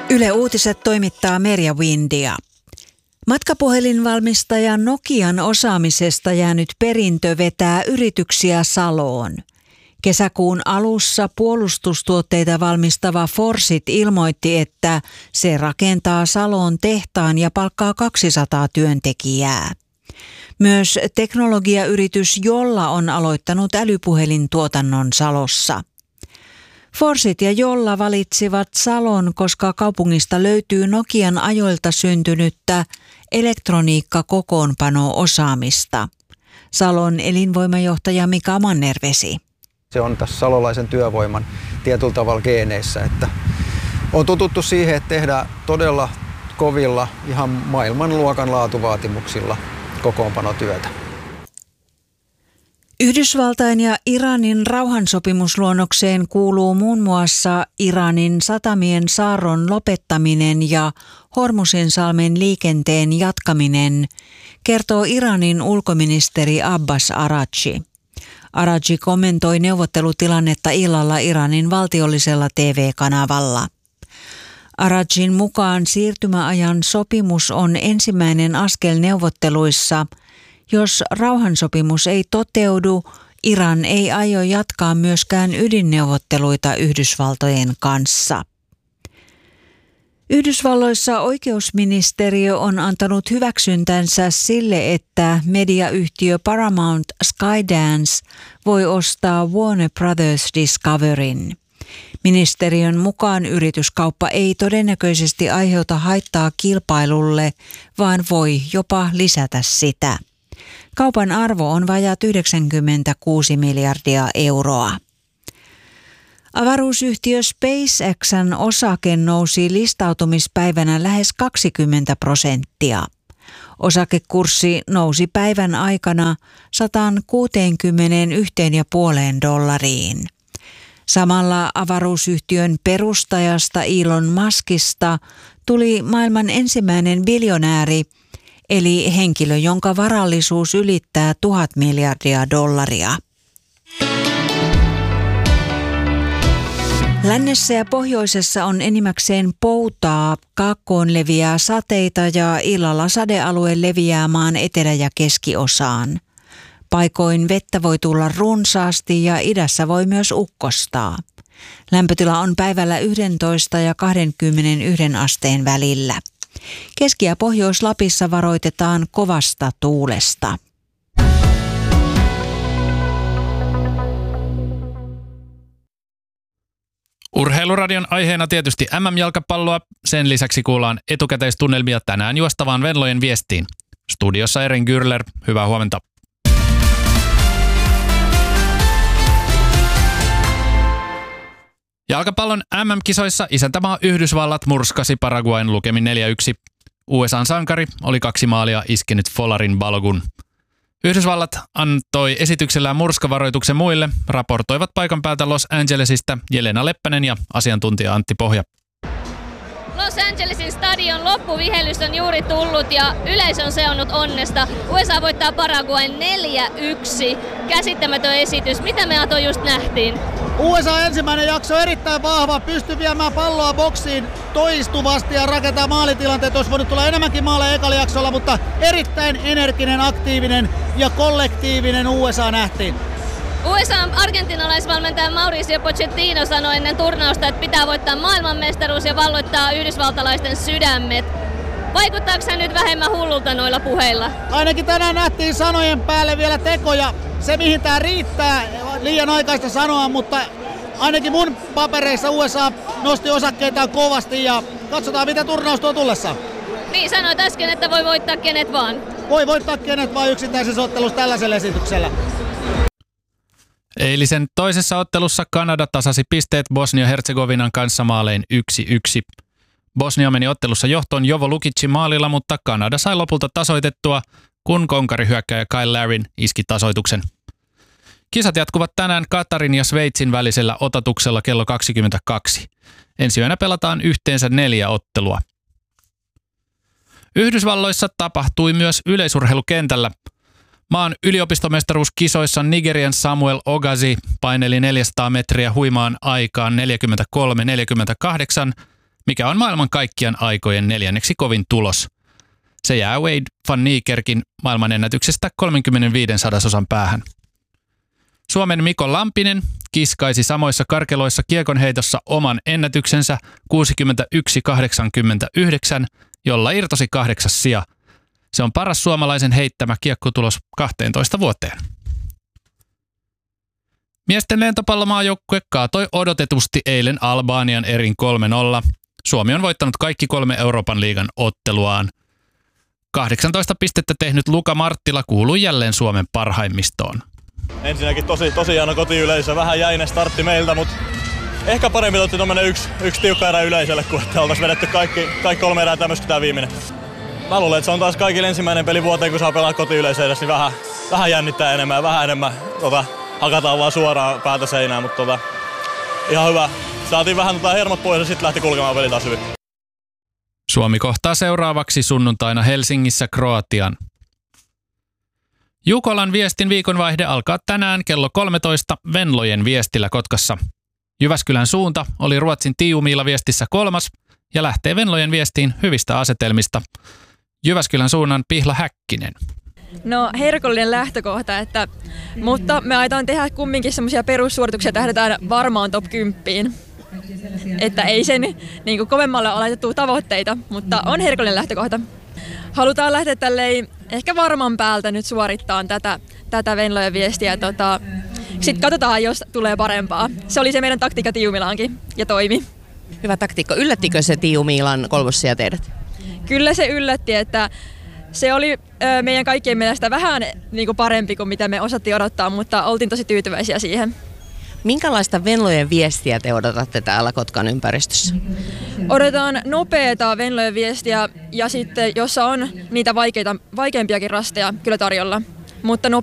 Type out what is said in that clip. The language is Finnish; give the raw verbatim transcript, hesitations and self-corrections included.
Yle Uutiset toimittaa Merja Windia. Matkapuhelinvalmistaja Nokian osaamisesta jäänyt perintö vetää yrityksiä Saloon. Kesäkuun alussa puolustustuotteita valmistava Forsit ilmoitti, että se rakentaa Saloon tehtaan ja palkkaa kaksisataa työntekijää. Myös teknologiayritys Jolla on aloittanut älypuhelintuotannon Salossa. Forsit ja Jolla valitsivat Salon, koska kaupungista löytyy Nokian ajoilta syntynyttä elektroniikkakokoonpano-osaamista. Salon elinvoimajohtaja Mika Mannervesi. Se on tässä salolaisen työvoiman tietyllä tavalla geeneissä, että on tututtu siihen, että tehdään todella kovilla, ihan maailmanluokan laatuvaatimuksilla kokoonpanotyötä. Yhdysvaltain ja Iranin rauhansopimusluonnokseen kuuluu muun muassa Iranin satamien saarron lopettaminen ja Hormuzinsalmen liikenteen jatkaminen, kertoo Iranin ulkoministeri Abbas Araghchi. Araghchi kommentoi neuvottelutilannetta illalla Iranin valtiollisella T V-kanavalla. Araghchin mukaan siirtymäajan sopimus on ensimmäinen askel neuvotteluissa. Jos rauhansopimus ei toteudu, Iran ei aio jatkaa myöskään ydinneuvotteluita Yhdysvaltojen kanssa. Yhdysvalloissa oikeusministeriö on antanut hyväksyntänsä sille, että mediayhtiö Paramount Skydance voi ostaa Warner Brothers Discoveryn. Ministeriön mukaan yrityskauppa ei todennäköisesti aiheuta haittaa kilpailulle, vaan voi jopa lisätä sitä. Kaupan arvo on vajaat yhdeksänkymmentäkuusi miljardia euroa. Avaruusyhtiö SpaceXn osake nousi listautumispäivänä lähes kaksikymmentä prosenttia. Osakekurssi nousi päivän aikana sata kuusikymmentäyksi pilkku viisi dollariin. Samalla avaruusyhtiön perustajasta Elon Muskista tuli maailman ensimmäinen biljonääri, eli henkilö, jonka varallisuus ylittää tuhat miljardia dollaria. Lännessä ja pohjoisessa on enimmäkseen poutaa, kaakkoon leviää sateita ja illalla sadealue leviää maan etelä- ja keskiosaan. Paikoin vettä voi tulla runsaasti ja idässä voi myös ukkostaa. Lämpötila on päivällä yksitoista ja kaksikymmentäyksi asteen välillä. Keski- ja Pohjois-Lapissa varoitetaan kovasta tuulesta. Urheiluradion aiheena tietysti M M-jalkapalloa. Sen lisäksi kuullaan etukäteistunnelmia tänään juostavaan Venlojen viestiin. Studiossa Erin Gürler, hyvää huomenta. Jalkapallon M M-kisoissa isäntämaa Yhdysvallat murskasi Paraguayn lukemin neljä yksi. U S A:n sankari oli kaksi maalia iskenyt Folarin Balogun. Yhdysvallat antoi esityksellään murskavaroituksen muille, raportoivat paikan päältä Los Angelesista Jelena Leppänen ja asiantuntija Antti Pohja. Los Angelesin stadion loppuvihellys on juuri tullut ja yleisö on seonnut onnesta. U S A voittaa Paraguayn neljä yksi. Käsittämätön esitys. Mitä me Ato just nähtiin? U S A ensimmäinen jakso erittäin vahva, pystyy viemään palloa boksiin toistuvasti ja rakentaa maalitilanteet. Olisi voinut tulla enemmänkin maaleja ekalla jaksolla, mutta erittäin energinen, aktiivinen ja kollektiivinen U S A nähtiin. U S A:n argentinalaisvalmentaja Mauricio Pochettino sanoi ennen turnausta, että pitää voittaa maailmanmestaruus ja valloittaa yhdysvaltalaisten sydämet. Vaikuttaako hän nyt vähemmän hullulta noilla puheilla? Ainakin tänään nähtiin sanojen päälle vielä tekoja. Se mihin tää riittää, liian aikaista sanoa, mutta ainakin mun papereissa U S A nosti osakkeitaan kovasti ja katsotaan mitä turnaus tuo tullessa. Niin, sanoit äsken, että voi voittaa kenet vaan. Voi voittaa kenet vaan yksittäisessä ottelussa tällaisella esityksellä. Eilisen toisessa ottelussa Kanada tasasi pisteet Bosnia-Herzegovinan kanssa maalein yksi yksi. Bosnia meni ottelussa johtoon Jovo Lukicin maalilla, mutta Kanada sai lopulta tasoitettua, kun konkarihyökkääjä Kyle Larin iski tasoituksen. Kisat jatkuvat tänään Katarin ja Sveitsin välisellä otatuksella kello kaksikymmentäkaksi. Ensi yönä pelataan yhteensä neljä ottelua. Yhdysvalloissa tapahtui myös yleisurheilukentällä. Maan yliopistomestaruuskisoissa Nigerian Samuel Ogazi paineli neljäsataa metriä huimaan aikaan neljäkymmentäkolme neljäkymmentäkahdeksan mikä on maailman kaikkien aikojen neljänneksi kovin tulos. Se jää Wade van Niekerkin maailmanennätyksestä kolmekymmentäviisi sadasosan päähän. Suomen Mikko Lampinen kiskaisi samoissa karkeloissa kiekonheitossa oman ennätyksensä kuusikymmentäyksi kahdeksankymmentäyhdeksän, jolla irtosi kahdeksas sija. Se on paras suomalaisen heittämä kiekkotulos kahteentoista vuoteen. Miesten lentopallomaajoukkue kaatoi odotetusti eilen Albanian erin kolme nolla. Suomi on voittanut kaikki kolme Euroopan liigan otteluaan. kahdeksantoista pistettä tehnyt Luka Marttila kuului jälleen Suomen parhaimmistoon. Ensinnäkin tosi, tosi hieno kotiyleisö. Vähän jäinen startti meiltä, mutta ehkä parempi otti tuommoinen yksi, yksi tiukka erä yleisölle, kun että oltaisiin vedetty kaikki, kaikki kolme erää tämmöistä tämä viimeinen. Mä luulen, että se on taas kaikille ensimmäinen peli vuoteen, kun saa pelaa kotiyleisö edessä, niin vähän, vähän jännittää enemmän ja vähän enemmän tota, hakataan vaan suoraan päätä seinään, mutta tota, ihan hyvä. Saatiin vähän tota hermot pois ja sitten lähti kulkemaan peli taas hyvin. Suomi kohtaa seuraavaksi sunnuntaina Helsingissä Kroatian. Jukolan viestin viikonvaihde alkaa tänään kello kolmetoista Venlojen viestillä Kotkassa. Jyväskylän suunta oli Ruotsin Tiiumiila viestissä kolmas ja lähtee Venlojen viestiin hyvistä asetelmista. Jyväskylän suunnan Pihla Häkkinen. No herkullinen lähtökohta, että, mutta me aiotaan tehdä kumminkin semmoisia perussuorituksia, tähdätään varmaan top kymmenen. Että ei sen niin kuin kovemmalle ole laitettu tavoitteita, mutta on herkullinen lähtökohta. Halutaan lähteä tälleen ehkä varman päältä nyt suorittaa tätä, tätä Venlojen viestiä. Tota, sitten katsotaan, jos tulee parempaa. Se oli se meidän taktiikka Tiiumilaankin ja toimi. Hyvä taktiikka. Yllättikö se Tiiumiilan kolmossija teidät? Kyllä se yllätti, että se oli ö, meidän kaikkien mielestä vähän niin kuin parempi kuin mitä me osattiin odottaa, mutta oltiin tosi tyytyväisiä siihen. Minkälaista Venlojen viestiä te odotatte täällä Kotkan ympäristössä? Odotetaan nopeata Venlojen viestiä ja sitten, jossa on niitä vaikeita, vaikeampiakin rasteja kyllä tarjolla, mutta